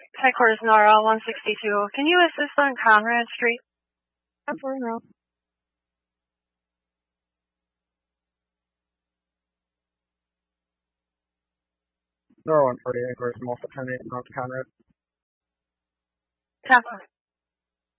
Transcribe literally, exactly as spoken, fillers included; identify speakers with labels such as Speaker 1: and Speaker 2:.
Speaker 1: Headquarters Nora one sixty-two. Can you assist on Conrad Street?
Speaker 2: Absolutely. Nora one forty, headquarters, multiple ten eight, North Conrad.
Speaker 1: Copy.